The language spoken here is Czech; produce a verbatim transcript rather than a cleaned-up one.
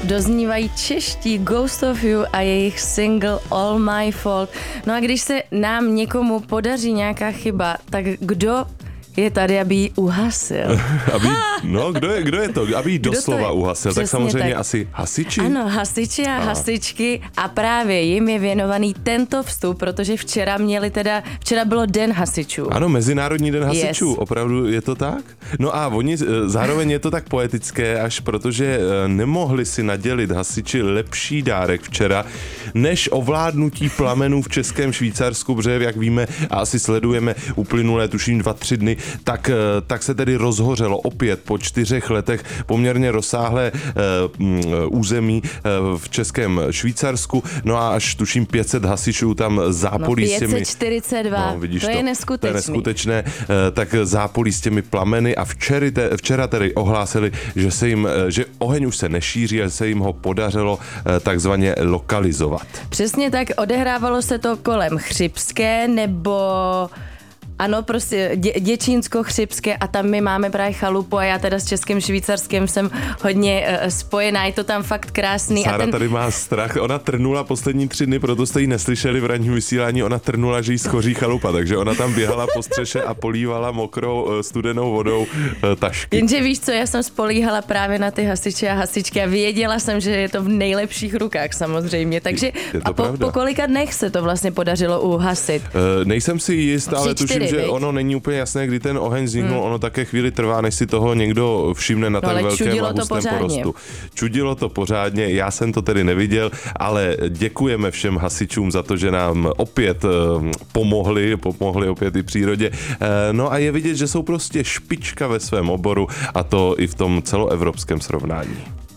doznívají čeští Ghost of You a jejich single All My Fault. No a když se nám někomu podaří nějaká chyba, tak kdo je tady, aby ji uhasil? aby, no, kdo je, kdo je to? Aby ji doslova uhasil. Přesně tak samozřejmě tak. asi hasiči? Ano, hasiči a, a hasičky a právě jim je věnovaný tento vstup, protože včera měli teda, včera bylo Den hasičů. Ano, Mezinárodní den hasičů, Yes. opravdu je to tak? No a oni, zároveň je to tak poetické, až protože nemohli si nadělit hasiči lepší dárek včera, než ovládnutí plamenů v Českém Švýcarsku, protože jak víme a asi sledujeme uplynulé tuším dva, tři dny, tak, tak se tedy rozhořelo opět po čtyřech letech poměrně rozsáhlé uh, území uh, v Českém Švýcarsku, no a až tuším pět set hasičů tam zápolí no, s těmi... pět set čtyřicet dva, no, vidíš to, to je neskutečný. To je neskutečné, uh, tak zápolí s těmi plameny a včera, te, včera tedy ohlásili, že se jim, že oheň už se nešíří a se jim ho podařilo uh, takzvaně lokalizovat. Přesně tak, odehrávalo se to kolem Chřibské nebo... Ano, prostě dě, Děčínsko-Chřibské a tam my máme právě chalupu a já teda s Českým Švýcarskem jsem hodně uh, spojená, je to tam fakt krásný. Sára a ten... tady má strach, ona trnula poslední tři dny, proto jste ji neslyšeli v ranním vysílání, ona trnula, že jí schoří chalupa, takže ona tam běhala po střeše a polívala mokrou uh, studenou vodou uh, tašky. Jenže víš co, já jsem spolíhala právě na ty hasiče a hasičky a věděla jsem, že je to v nejlepších rukách samozřejmě, takže je to a po, po kolika dnech se to vlastně podařilo uhasit? Uh, nejsem si jist, ale Tři, tuším, čtyři, že viď? ono není úplně jasné, kdy ten oheň vzniknul, hmm. ono také chvíli trvá, než si toho někdo všimne na no, tak velkém a hustém porostu. Čudilo to pořádně, já jsem to tedy neviděl, ale děkujeme všem hasičům za to, že nám opět uh, pomohli, pomohli opět i přírodě. Uh, no a je vidět, že jsou prostě špička ve svém oboru a to i v tom celoevropském srovnání.